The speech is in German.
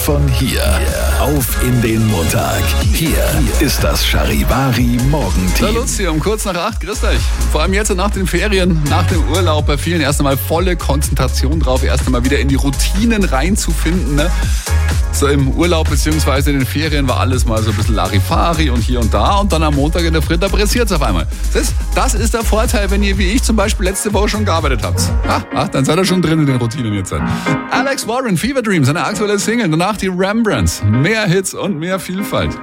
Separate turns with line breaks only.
von hier auf in den Montag. Hier ist das Charivari Morgenteam.
Na Luzi, um kurz nach 8, grüßt euch. Vor allem jetzt nach den Ferien, nach dem Urlaub, bei vielen erst einmal volle Konzentration drauf, erst einmal wieder in die Routinen reinzufinden. Ne? So im Urlaub bzw. in den Ferien war alles mal so ein bisschen Larifari und hier und da und dann am Montag in der Früh, da pressiert es auf einmal. Das ist der Vorteil, wenn ihr wie ich zum Beispiel letzte Woche schon gearbeitet habt. Dann seid ihr schon drin in den Routinen jetzt. Alex Warren, Fever Dream, seine aktuelle Single, danach die Rembrandts. Mehr Hits und mehr Vielfalt.